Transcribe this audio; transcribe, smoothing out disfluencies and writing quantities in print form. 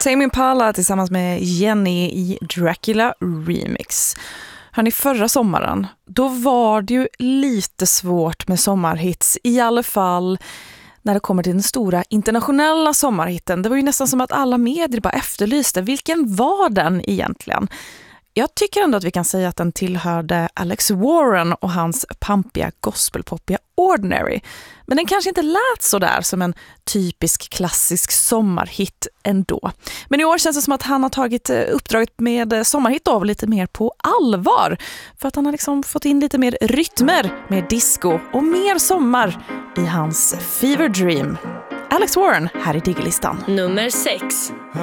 Tame Impala tillsammans med Jenny i Dracula Remix. Hörrni, förra sommaren, då var det ju lite svårt med sommarhits, i alla fall när det kommer till den stora internationella sommarhitten. Det var ju nästan som att alla medier bara efterlyste, vilken var den egentligen? Jag tycker ändå att vi kan säga att den tillhörde Alex Warren och hans pampiga gospelpoppiga Ordinary. Men den kanske inte lät så där som en typisk klassisk sommarhit ändå. Men i år känns det som att han har tagit uppdraget med sommarhit av lite mer på allvar. För att han har liksom fått in lite mer rytmer, mer disco och mer sommar i hans Fever Dream. Alex Warren här i Diggelistan. Nummer 6.